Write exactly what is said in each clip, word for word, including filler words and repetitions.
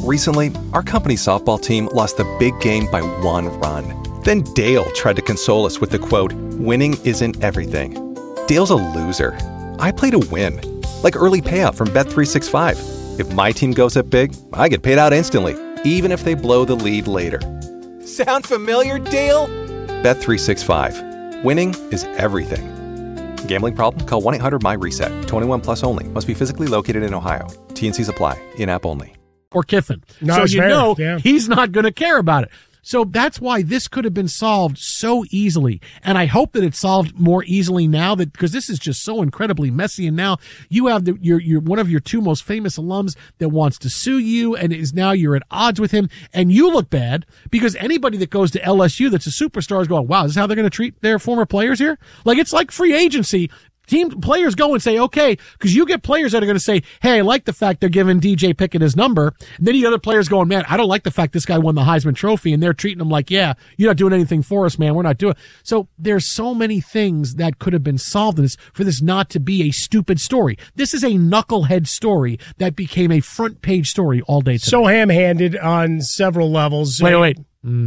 Recently, our company softball team lost the big game by one run. Then Dale tried to console us with the quote, "Winning isn't everything." Dale's a loser. I play to win. Like early payout from Bet three sixty-five. If my team goes up big, I get paid out instantly, even if they blow the lead later. Sound familiar, Dale? Bet three sixty-five. Winning is everything. Gambling problem? Call one eight hundred M Y reset. twenty-one plus only. Must be physically located in Ohio. T N Cs apply. In-app only. Or Kiffin. No, so you fair. know Yeah. he's not going to care about it. So that's why this could have been solved so easily. And I hope that it's solved more easily now, that because this is just so incredibly messy. And now you have the, your, your, one of your two most famous alums that wants to sue you, and is now you're at odds with him, and you look bad because anybody that goes to L S U that's a superstar is going, wow, this is how they're going to treat their former players here? Like, it's like free agency. Team players go and say, okay, because you get players that are going to say, hey, I like the fact they're giving D J Pickett his number. And then you get other players going, man, I don't like the fact this guy won the Heisman Trophy, and they're treating him like, yeah, you're not doing anything for us, man. We're not doing it. So there's so many things that could have been solved in this for this not to be a stupid story. This is a knucklehead story that became a front page story all day today. So ham-handed on several levels. Wait, wait.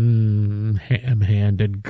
Mm, ham-handed.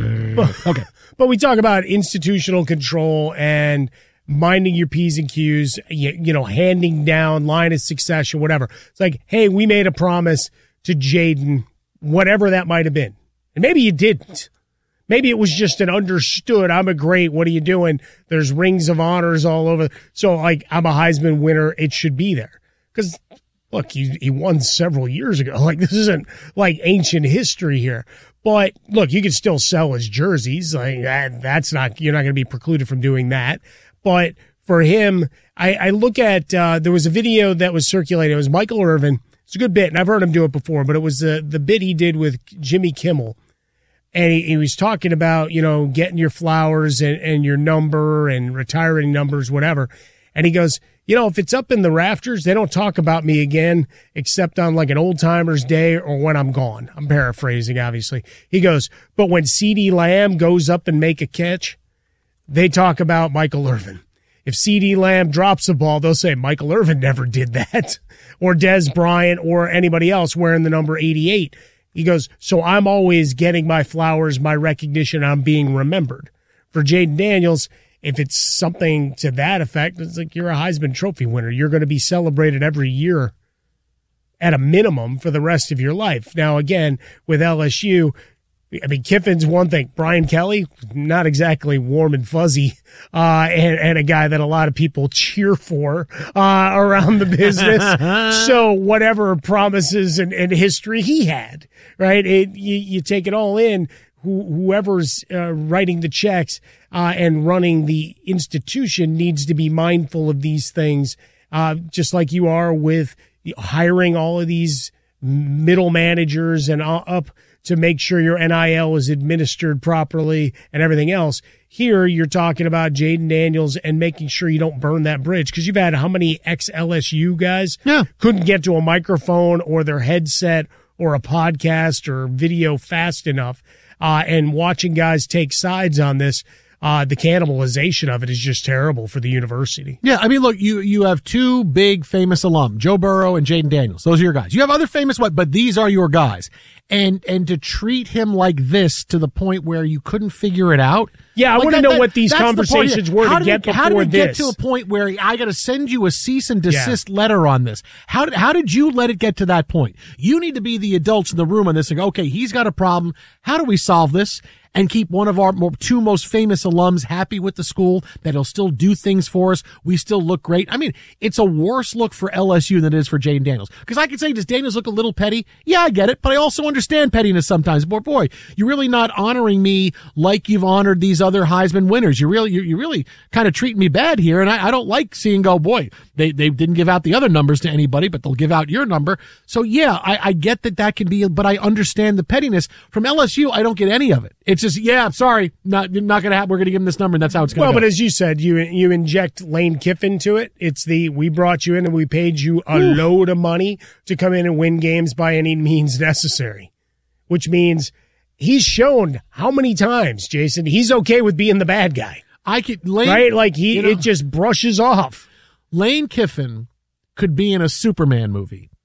Okay. But we talk about institutional control and minding your P's and Q's, you, you know, handing down line of succession, whatever. It's like, hey, we made a promise to Jaden, whatever that might have been. And maybe you didn't. Maybe it was just an understood, I'm a great, what are you doing? There's rings of honors all over. So, like, I'm a Heisman winner. It should be there. Because, look, he, he won several years ago. Like, this isn't like ancient history here. But look, you can still sell his jerseys. Like that, that's not, you're not going to be precluded from doing that. But for him, I, I look at, uh, there was a video that was circulated. It was Michael Irvin. It's a good bit, and I've heard him do it before, but it was the, the bit he did with Jimmy Kimmel. And he, he was talking about, you know, getting your flowers and, and your number and retiring numbers, whatever. And he goes, you know, if it's up in the rafters, they don't talk about me again, except on like an old timer's day or when I'm gone. I'm paraphrasing, obviously. He goes, but when CeeDee Lamb goes up and make a catch, they talk about Michael Irvin. If CeeDee Lamb drops the ball, they'll say Michael Irvin never did that, or Dez Bryant or anybody else wearing the number eighty-eight. He goes, so I'm always getting my flowers, my recognition, I'm being remembered. For Jaden Daniels, if it's something to that effect, it's like you're a Heisman Trophy winner. You're going to be celebrated every year at a minimum for the rest of your life. Now, again, with L S U, I mean, Kiffin's one thing. Brian Kelly, not exactly warm and fuzzy, uh, and, and a guy that a lot of people cheer for uh, around the business. So whatever promises and, and history he had, right? It, you, you take it all in. Who, whoever's uh, writing the checks uh, and running the institution needs to be mindful of these things, uh, just like you are with hiring all of these middle managers and up to make sure your N I L is administered properly and everything else. Here, you're talking about Jaden Daniels and making sure you don't burn that bridge, because you've had how many ex-L S U guys yeah. couldn't get to a microphone or their headset or a podcast or video fast enough. Uh, and watching guys take sides on this, uh, the cannibalization of it is just terrible for the university. Yeah, I mean, look, you you have two big famous alum, Joe Burrow and Jaden Daniels. Those are your guys. You have other famous what, but these are your guys. And and to treat him like this to the point where you couldn't figure it out. Yeah, I like want to know that, what these conversations the were how to did get it, before How did it this. get to a point where I got to send you a cease and desist yeah. letter on this? How did, how did you let it get to that point? You need to be the adults in the room on this and go, okay, he's got a problem. How do we solve this? And keep one of our two most famous alums happy with the school, that he'll still do things for us. We still look great. I mean, it's a worse look for L S U than it is for Jaden Daniels. Because I could say, does Daniels look a little petty? Yeah, I get it. But I also understand pettiness sometimes. But boy, you're really not honoring me like you've honored these other Heisman winners. You're really, you're, you're really kind of treating me bad here. And I, I don't like seeing go, boy, they, they didn't give out the other numbers to anybody, but they'll give out your number. So yeah, I, I get that that can be, but I understand the pettiness. From L S U, I don't get any of it. It's just, yeah, I'm sorry, not not going to happen. We're going to give him this number, and that's how it's going to well, go. Well, but as you said, you you inject Lane Kiffin to it. It's the, we brought you in and we paid you a Ooh. load of money to come in and win games by any means necessary, which means he's shown how many times, Jason, he's okay with being the bad guy. I could, Lane, right? Like he, you know, it just brushes off. Lane Kiffin could be in a Superman movie.